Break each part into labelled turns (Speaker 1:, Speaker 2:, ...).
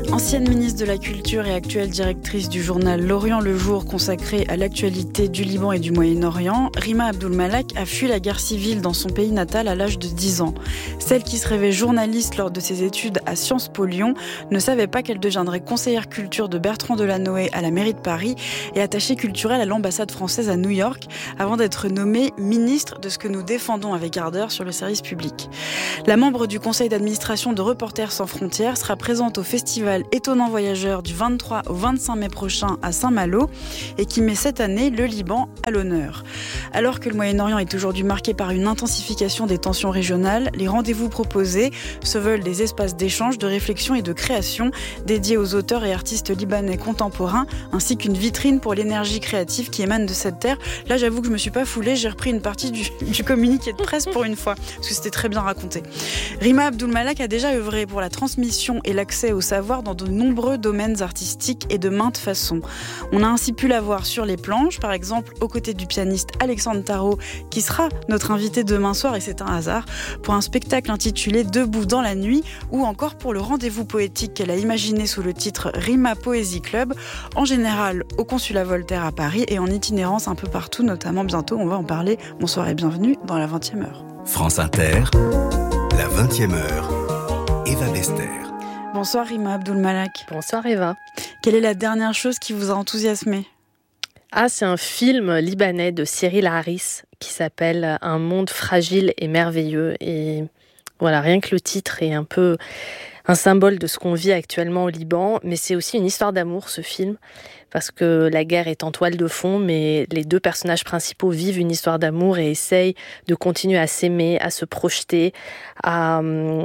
Speaker 1: Ancienne ministre de la Culture et actuelle directrice du journal L'Orient le Jour consacré à l'actualité du Liban et du Moyen-Orient, Rima Abdul-Malak a fui la guerre civile dans son pays natal à l'âge de 10 ans. Celle qui se rêvait journaliste lors de ses études à Sciences Po Lyon ne savait pas qu'elle deviendrait conseillère culture de Bertrand Delanoë à la mairie de Paris et attachée culturelle à l'ambassade française à New York avant d'être nommée ministre de ce que nous défendons avec ardeur sur le service public. La membre du conseil d'administration de Reporters sans frontières sera présente au festival Étonnant Voyageur du 23 au 25 mai prochain à Saint-Malo et qui met cette année le Liban à l'honneur. Alors que le Moyen-Orient est aujourd'hui marqué par une intensification des tensions régionales, les rendez-vous proposés se veulent des espaces d'échange, de réflexion et de création dédiés aux auteurs et artistes libanais contemporains ainsi qu'une vitrine pour l'énergie créative qui émane de cette terre. Là, j'avoue que je me suis pas foulée, j'ai repris une partie du communiqué de presse pour une fois, parce que c'était très bien raconté. Rima Abdul-Malak a déjà œuvré pour la transmission et l'accès au savoir dans de nombreux domaines artistiques et de maintes façons. On a ainsi pu la voir sur les planches, par exemple aux côtés du pianiste Alexandre Tarot, qui sera notre invité demain soir, et c'est un hasard, pour un spectacle intitulé Debout dans la nuit, ou encore pour le rendez-vous poétique qu'elle a imaginé sous le titre Rima Poésie Club, en général au Consulat Voltaire à Paris et en itinérance un peu partout, notamment bientôt, on va en parler. Bonsoir et bienvenue dans la 20e heure.
Speaker 2: France Inter, la 20e heure, Eva Bester.
Speaker 1: Bonsoir Rima Abdul-Malak.
Speaker 3: Bonsoir Eva.
Speaker 1: Quelle est la dernière chose qui vous a enthousiasmé ?
Speaker 3: C'est un film libanais de Cyril Haris qui s'appelle Un monde fragile et merveilleux. Et voilà, rien que le titre est un peu un symbole de ce qu'on vit actuellement au Liban. Mais c'est aussi une histoire d'amour, ce film, parce que la guerre est en toile de fond, mais les deux personnages principaux vivent une histoire d'amour et essayent de continuer à s'aimer, à se projeter, à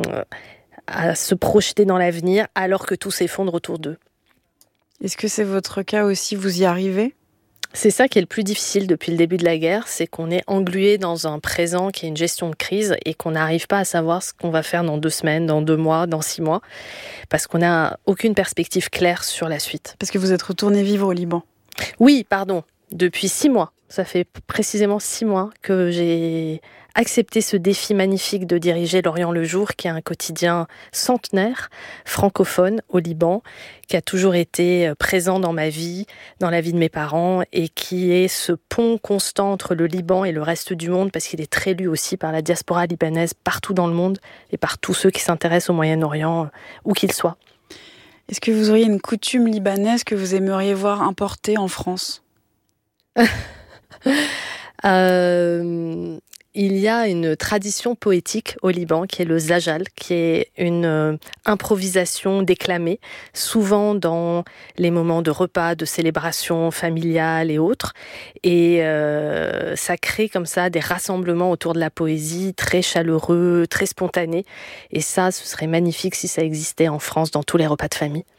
Speaker 3: se projeter dans l'avenir alors que tout s'effondre autour d'eux.
Speaker 1: Est-ce que c'est votre cas aussi, vous y arrivez ?
Speaker 3: C'est ça qui est le plus difficile depuis le début de la guerre, c'est qu'on est englué dans un présent qui est une gestion de crise et qu'on n'arrive pas à savoir ce qu'on va faire dans 2 semaines, dans 2 mois, dans 6 mois, parce qu'on n'a aucune perspective claire sur la suite.
Speaker 1: Parce que vous êtes retourné vivre au Liban ?
Speaker 3: Oui, pardon, depuis 6 mois. Ça fait précisément 6 mois que j'ai accepté ce défi magnifique de diriger L'Orient le Jour, qui est un quotidien centenaire, francophone au Liban, qui a toujours été présent dans ma vie, dans la vie de mes parents, et qui est ce pont constant entre le Liban et le reste du monde, parce qu'il est très lu aussi par la diaspora libanaise partout dans le monde, et par tous ceux qui s'intéressent au Moyen-Orient, où qu'ils soient.
Speaker 1: Est-ce que vous auriez une coutume libanaise que vous aimeriez voir importée en France ?
Speaker 3: Il y a une tradition poétique au Liban qui est le zajal, qui est une improvisation déclamée, souvent dans les moments de repas, de célébration familiale et autres. Et ça crée comme ça des rassemblements autour de la poésie, très chaleureux, très spontanés. Et ça, ce serait magnifique si ça existait en France dans tous les repas de famille.